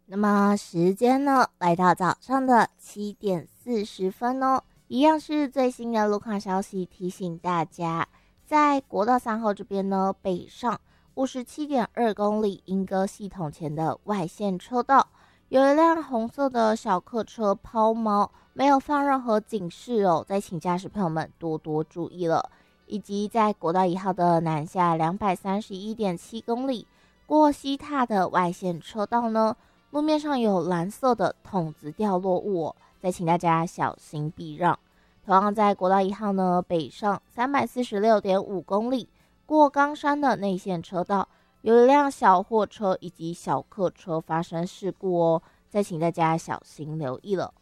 那么时间呢，来到早上的7:40哦，一样是最新的路况消息，提醒大家，在国道3号这边呢，北上57.2公里莺歌系统前的外线车道，有一辆红色的小客车抛锚，没有放任何警示哦，再请驾驶朋友们多多注意了。以及在国道1号的南下231.7公里过西塔的外线车道呢，路面上有蓝色的筒子掉落物哦，再请大家小心避让。同样在国道1号呢，北上346.5公里过冈山的内线车道，有一辆小货车以及小客车发生事故哦，再请大家小心留意了。